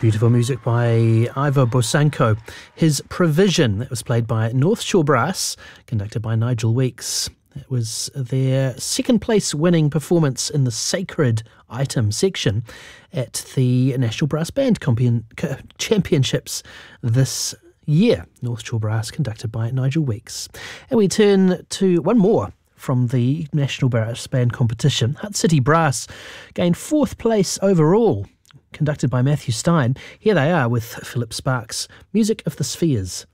Beautiful music by Ivo Bosanko. His Provision, that was played by North Shore Brass, conducted by Nigel Weeks. It was their second place winning performance in the Sacred Item section at the National Brass Band Championships this year. North Shore Brass, conducted by Nigel Weeks. And we turn to one more from the National Brass Band competition. Hutt City Brass gained fourth place overall, conducted by Matthew Stein. Here they are with Philip Sparks, Music of the Spheres.